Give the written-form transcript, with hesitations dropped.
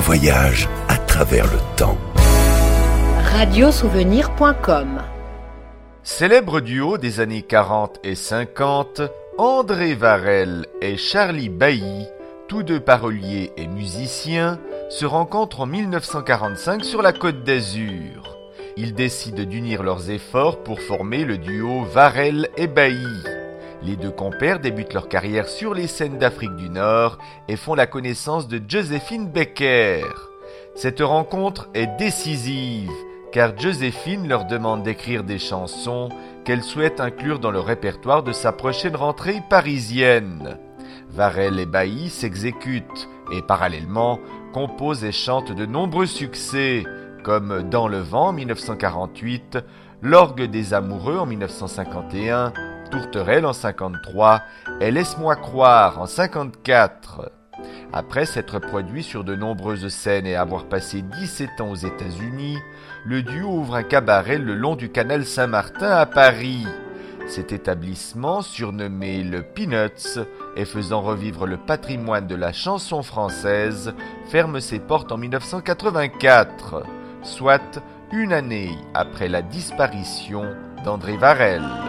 voyage à travers le temps. Radiosouvenir.com. Célèbre duo des années 40 et 50, André Varel et Charlie Bailly, tous deux paroliers et musiciens, se rencontrent en 1945 sur la Côte d'Azur. Ils décident d'unir leurs efforts pour former le duo Varel et Bailly. Les deux compères débutent leur carrière sur les scènes d'Afrique du Nord et font la connaissance de Joséphine Baker. Cette rencontre est décisive, car Joséphine leur demande d'écrire des chansons qu'elle souhaite inclure dans le répertoire de sa prochaine rentrée parisienne. Varel et Bailly s'exécutent et parallèlement composent et chantent de nombreux succès, comme Dans le vent en 1948, L'orgue des amoureux en 1951, Tourterelle en 1953 et Laisse-moi croire en 1954. Après s'être produit sur de nombreuses scènes et avoir passé 17 ans aux États-Unis, le duo ouvre un cabaret le long du canal Saint-Martin à Paris. Cet établissement, surnommé le Peanuts et faisant revivre le patrimoine de la chanson française, ferme ses portes en 1984, soit une année après la disparition d'André Varel.